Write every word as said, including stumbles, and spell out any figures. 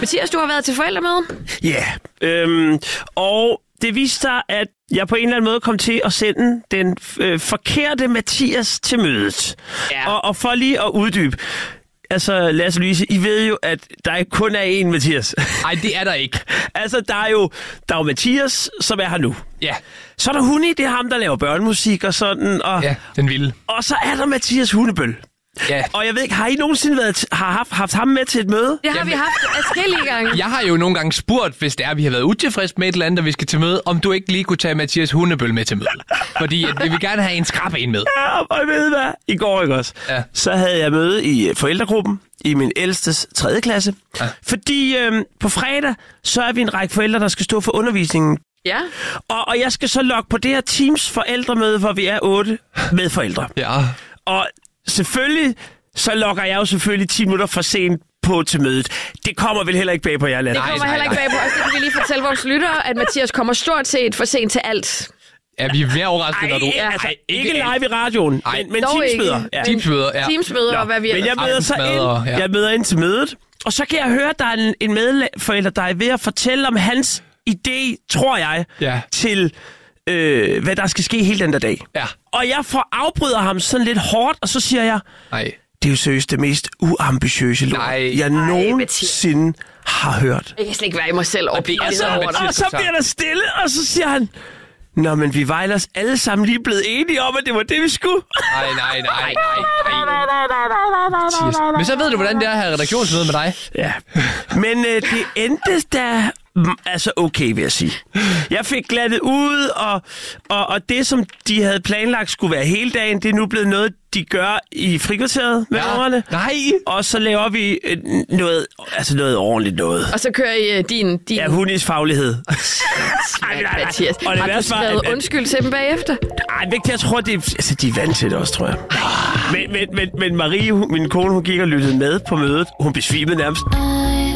Mathias, du har været til forældremøde? Ja, yeah. øhm, og det viste sig, at jeg på en eller anden måde kom til at sende den øh, forkerte Mathias til mødet. Ja. Og, og for lige at uddybe, altså Lasse Louise, I ved jo, at der ikke kun er én Mathias. Nej, det er der ikke. Altså, der er, jo, der er jo Mathias, som er her nu. Ja. Så er der Hunni, det er ham, der laver børnemusik og sådan. Og, ja, den vilde. Og så er der Mathias Hundebøl. Ja. Og jeg ved ikke, har I nogensinde været, har haft, haft ham med til et møde? Det har Jamen, vi haft adskillige gange. Jeg har jo nogle gange spurgt, hvis det er, vi har været utilfredse med et eller andet, og vi skal til møde, om du ikke lige kunne tage Mathias Hundebøl med til møde. Fordi at vi vil gerne have en skrab en med. Ja, og jeg ved hvad? I går, ikke også? Ja. Så havde jeg møde i forældregruppen i min ældstes tredje klasse. Ja. Fordi øhm, på fredag, så er vi en række forældre, der skal stå for undervisningen. Ja. Og, og jeg skal så logge på det her Teams forældremøde, hvor vi er otte med forældre. Ja. Og selvfølgelig, så logger jeg jo selvfølgelig ti minutter for sent på til mødet. Det kommer vel heller ikke bag på jer, Lasse? Det kommer heller ikke bag på os. Det kan vi lige fortælle vores lyttere, at Mathias kommer stort set for sent til alt. Ja, vi er mere overrasket, når du... Ja, altså, ikke live i radioen, Ej, men, men Teamsmøder. Ja. Teamsmøder, ja. Teamsmøder, og hvad vi Men jeg møder så ind, ja. jeg møder ind til mødet, og så kan jeg høre, at der er en, en medforælder, der er ved at fortælle om hans idé, tror jeg, ja. til øh, hvad der skal ske hele den der dag. Ja. Og jeg får afbryder ham sådan lidt hårdt, og så siger jeg, Nej. det er jo seriøst det mest uambitiøse lort, jeg nogensinde har hørt. Jeg kan slet ikke være i mig selv. Og, det er så, og, og så bliver der stille, og så siger han, nå, men vi var ellers alle sammen lige blevet enige om, at det var det, vi skulle. Nej, nej, nej, nej. Men så ved du, hvordan det er her redaktionsmøde med dig. Ja, men øh, det endte da... Altså okay, vil jeg sige. Jeg fik glattet ud, og, og, og det, som de havde planlagt skulle være hele dagen, det er nu blevet noget, de gør i frikvarteret med ja. ungerne. Nej! Og så laver vi noget, altså noget ordentligt noget. Og så kører I uh, din... din... Ja, Hunnis faglighed. Ej, nej, Mathias. Og det har du skrevet var, at, undskyld til dem bagefter? Nej, jeg tror, det er, altså, de er vant til det også, tror jeg. Men, men, men, men Marie, min kone, hun gik og lyttede med på mødet. Hun besvimede nærmest.